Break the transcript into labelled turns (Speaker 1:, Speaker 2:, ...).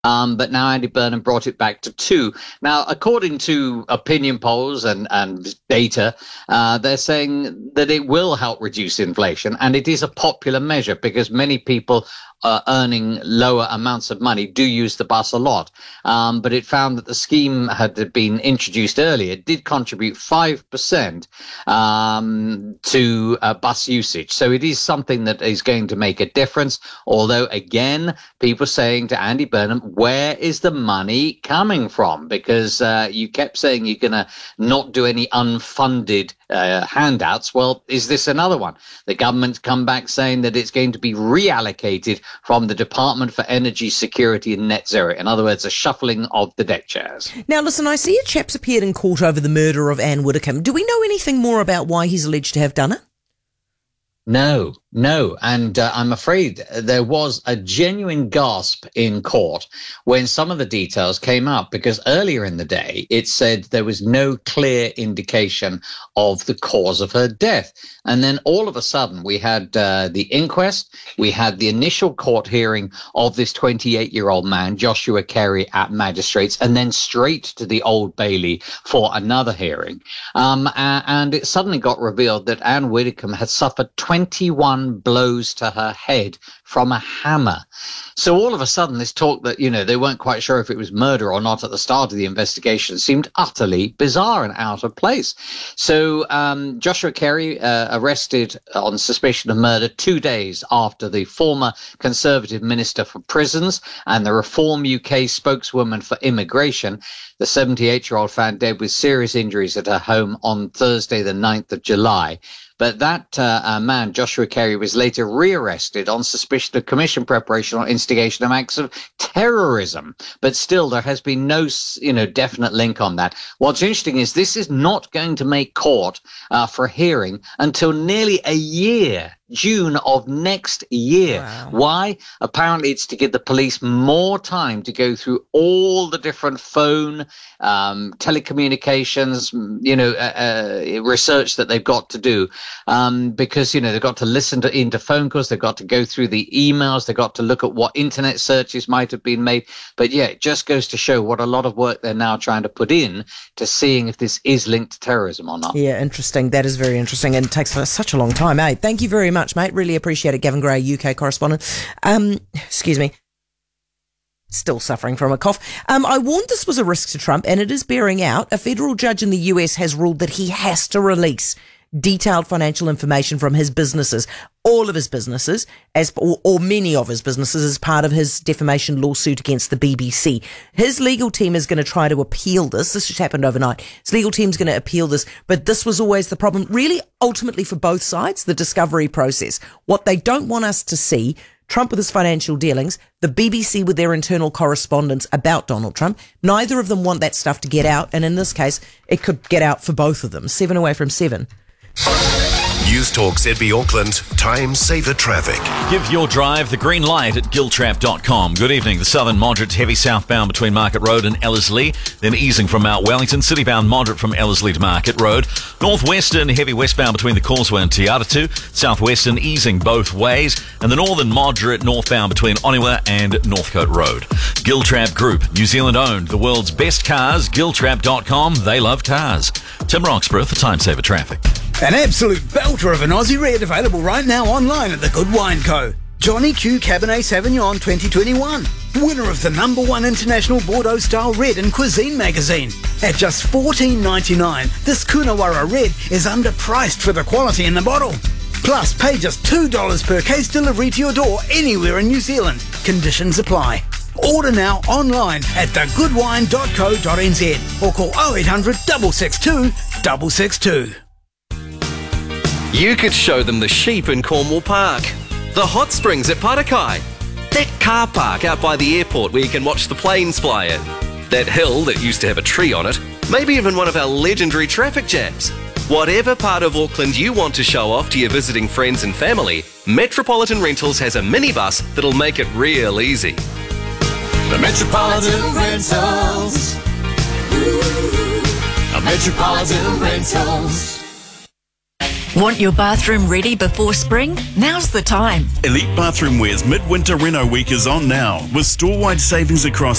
Speaker 1: But now Andy Burnham brought it back to 2. Now, according to opinion polls and data, they're saying that it will help reduce inflation, and it is a popular measure because many people earning lower amounts of money do use the bus a lot. But it found that the scheme had been introduced earlier, did contribute 5% to bus usage. So it is something that is going to make a difference. Although, again, people saying to Andy Burnham, where is the money coming from? Because you kept saying you're going to not do any unfunded handouts. Well, is this another one? The government's come back saying that it's going to be reallocated from the Department for Energy Security and Net Zero. In other words, a shuffling of the deck chairs.
Speaker 2: Now, listen, I see a chap's appeared in court over the murder of Anne Widdecombe. Do we know anything more about why he's alleged to have done it?
Speaker 1: No. And I'm afraid there was a genuine gasp in court when some of the details came up, because earlier in the day it said there was no clear indication of the cause of her death. And then all of a sudden we had the inquest, we had the initial court hearing of this 28-year-old man, Joshua Carey, at magistrates, and then straight to the Old Bailey for another hearing. And it suddenly got revealed that Anne Widdecombe had suffered 21 blows to her head from a hammer. So all of a sudden, this talk that, they weren't quite sure if it was murder or not at the start of the investigation seemed utterly bizarre and out of place. So Joshua Carey arrested on suspicion of murder 2 days after the former Conservative Minister for Prisons and the Reform UK spokeswoman for immigration, the 78-year-old, found dead with serious injuries at her home on Thursday, the 9th of July. But that man, Joshua Carey, was later rearrested on suspicion of commission, preparation, or instigation of acts of terrorism. But still, there has been no, definite link on that. What's interesting is this is not going to make court for a hearing until nearly a year. June of next year.
Speaker 2: Wow.
Speaker 1: Why? Apparently it's to give the police more time to go through all the different phone, telecommunications, research that they've got to do. Because, they've got to listen into phone calls, they've got to go through the emails, they've got to look at what internet searches might have been made. But yeah, it just goes to show what a lot of work they're now trying to put in to seeing if this is linked to terrorism or not.
Speaker 2: Yeah, interesting. That is very interesting, and it takes such a long time, eh? Thank you very much, mate. Really appreciate it. Gavin Gray, UK correspondent. Excuse me. Still suffering from a cough. I warned this was a risk to Trump, and it is bearing out. A federal judge in the US has ruled that he has to release detailed financial information from his businesses, all of his businesses, or many of his businesses, as part of his defamation lawsuit against the BBC. His legal team is going to try to appeal this. This just happened overnight. His legal team's going to appeal this, but this was always the problem, really, ultimately for both sides, the discovery process. What they don't want us to see, Trump with his financial dealings, the BBC with their internal correspondence about Donald Trump. Neither of them want that stuff to get out, and in this case, it could get out for both of them. 7 away from 7.
Speaker 3: News Talk ZB Auckland, time saver traffic.
Speaker 4: Give your drive the green light at giltrap.com. Good evening. The southern moderate heavy southbound between Market Road and Ellerslie, then easing from Mount Wellington. Citybound moderate from Ellerslie to Market Road. Northwestern heavy westbound between the Causeway and Te Aratu. Southwestern easing both ways. And the northern moderate northbound between Oniwa and Northcote Road. Giltrap Group, New Zealand owned. The world's best cars, giltrap.com. They love cars. Tim Roxburgh for time saver traffic.
Speaker 5: An absolute belter of an Aussie Red available right now online at the Good Wine Co. Johnny Q Cabernet Sauvignon 2021. Winner of the #1 International Bordeaux-style red in Cuisine magazine. At just $14.99, this Coonawarra Red is underpriced for the quality in the bottle. Plus, pay just $2 per case delivery to your door anywhere in New Zealand. Conditions apply. Order now online at thegoodwine.co.nz or call 0800 662 662.
Speaker 6: You could show them the sheep in Cornwall Park, the hot springs at Parakai, that car park out by the airport where you can watch the planes fly in, that hill that used to have a tree on it, maybe even one of our legendary traffic jams. Whatever part of Auckland you want to show off to your visiting friends and family, Metropolitan Rentals has a minibus that'll make it real easy.
Speaker 7: The Metropolitan Rentals. Ooh, a Metropolitan Rentals.
Speaker 8: Want your bathroom ready before spring? Now's the time.
Speaker 9: Elite Bathroom Wear's Midwinter Reno Week is on now, with store-wide savings across